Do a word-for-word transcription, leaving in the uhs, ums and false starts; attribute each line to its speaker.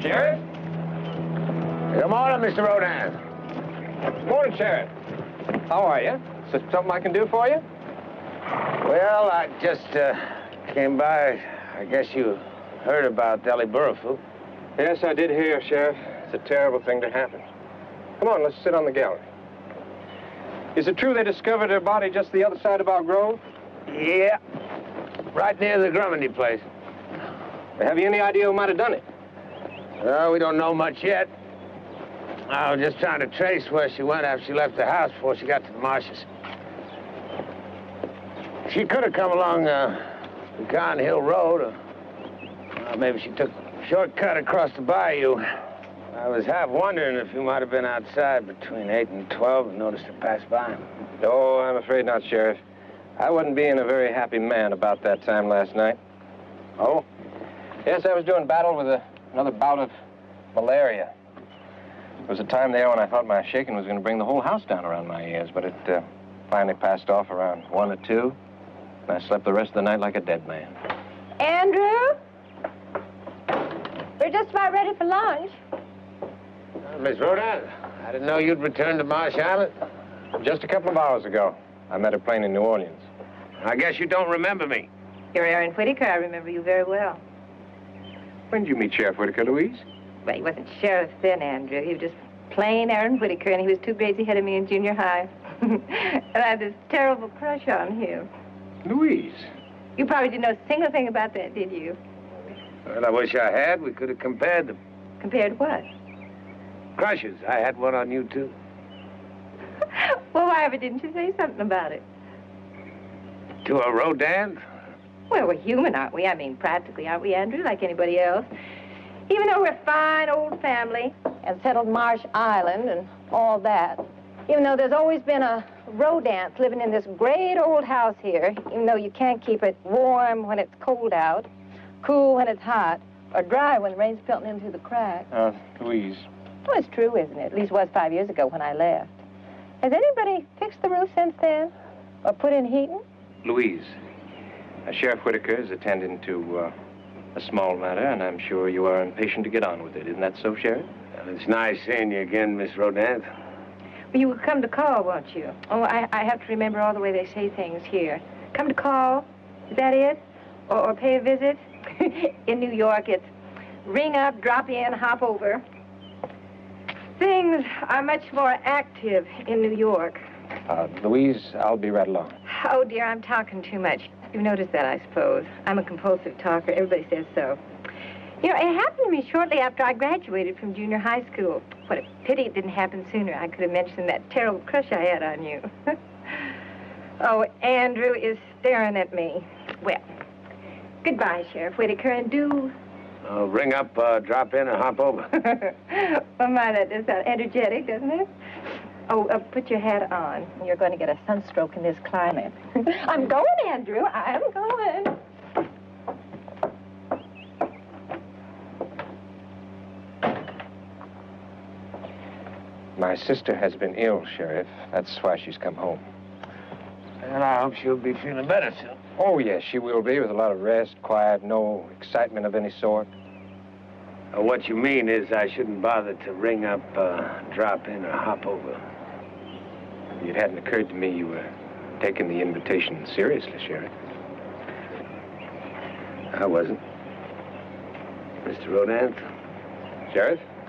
Speaker 1: Sheriff?
Speaker 2: Good morning, Mister Rodan.
Speaker 1: Good morning, Sheriff. How are you? Is there something I can do for you?
Speaker 2: Well, I just uh, came by. I guess you heard about Ellie Burrifu.
Speaker 1: Yes, I did hear, Sheriff. It's a terrible thing to happen. Come on, let's sit on the gallery. Is it true they discovered her body just the other side of our grove?
Speaker 2: Yeah, right near the Grummandy place.
Speaker 1: Have you any idea who might have done it?
Speaker 2: Well, we don't know much yet. I was just trying to trace where she went after she left the house before she got to the marshes. She could have come along uh, Pecan Hill Road, or well, maybe she took a shortcut across the bayou. I was half wondering if you might have been outside between eight and twelve and noticed her pass by.
Speaker 1: No, I'm afraid not, Sheriff. I wasn't being a very happy man about that time last night.
Speaker 2: Oh?
Speaker 1: Yes, I was doing battle with a, another bout of malaria. There was a time there when I thought my shaking was going to bring the whole house down around my ears, but it uh, finally passed off around one or two, and I slept the rest of the night like a dead man.
Speaker 3: Andrew? We're just about ready for lunch.
Speaker 2: Uh, Miss Rodan, I didn't know you'd returned to Marsh Island.
Speaker 1: Just a couple of hours ago, I met a plane in New Orleans.
Speaker 2: I guess you don't remember me.
Speaker 3: You're Aaron Whitaker. I remember you very well.
Speaker 1: When did you meet Sheriff Whitaker, Louise?
Speaker 3: Well, he wasn't sheriff then, Andrew. He was just plain Aaron Whitaker, and he was two grades ahead of me in junior high. And I had this terrible crush on him.
Speaker 1: Louise?
Speaker 3: You probably didn't know a single thing about that, did you?
Speaker 2: Well, I wish I had. We could have compared them.
Speaker 3: Compared what?
Speaker 2: Crushes. I had one on you, too.
Speaker 3: Well, why ever didn't you say something about it?
Speaker 2: To a Rodan?
Speaker 3: Well, we're human, aren't we? I mean, practically, aren't we, Andrew, like anybody else? Even though we're a fine old family and settled Marsh Island and all that, even though there's always been a rodance living in this great old house here, even though you can't keep it warm when it's cold out, cool when it's hot, or dry when the rain's pelting in through the cracks.
Speaker 1: Uh, Louise.
Speaker 3: Well, it's true, isn't it? At least it was five years ago when I left. Has anybody fixed the roof since then? Or put in heating?
Speaker 1: Louise, uh, Sheriff Whitaker is attending to uh, a small matter, and I'm sure you are impatient to get on with it. Isn't that so, Sheriff?
Speaker 2: Well, it's nice seeing you again, Miss Rodan.
Speaker 3: Well, you will come to call, won't you? Oh, I, I have to remember all the way they say things here. Come to call, is that it? Or, or pay a visit? In New York, it's ring up, drop in, hop over. Things are much more active in New York.
Speaker 1: Uh, Louise, I'll be right along.
Speaker 3: Oh, dear, I'm talking too much. You've noticed that, I suppose. I'm a compulsive talker. Everybody says so. You know, it happened to me shortly after I graduated from junior high school. What a pity it didn't happen sooner. I could have mentioned that terrible crush I had on you. Oh, Andrew is staring at me. Well, goodbye, Sheriff Whitaker, and do...
Speaker 2: Uh, ring up, uh, drop in, and hop over.
Speaker 3: Well, my, that does sound energetic, doesn't it? Oh, uh, put your hat on. You're going to get a sunstroke in this climate. I'm going, Andrew. I'm going.
Speaker 1: My sister has been ill, Sheriff. That's why she's come home.
Speaker 2: And I hope she'll be feeling better soon.
Speaker 1: Oh, yes, she will be, with a lot of rest, quiet, no excitement of any sort.
Speaker 2: Uh, what you mean is I shouldn't bother to ring up, uh, drop in, or hop over.
Speaker 1: It hadn't occurred to me you were taking the invitation seriously, Sheriff.
Speaker 2: I wasn't. Mister Rodan?
Speaker 1: Sheriff?